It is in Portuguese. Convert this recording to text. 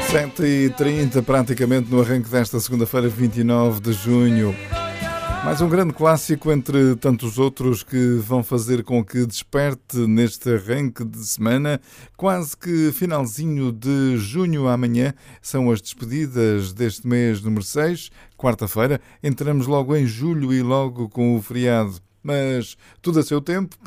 7h30, praticamente no arranque desta segunda-feira, 29 de junho. Mais um grande clássico entre tantos outros que vão fazer com que desperte neste arranque de semana. Quase que finalzinho de junho. Amanhã são as despedidas deste mês número 6, quarta-feira. Entramos logo em julho e logo com o feriado. Mas tudo a seu tempo.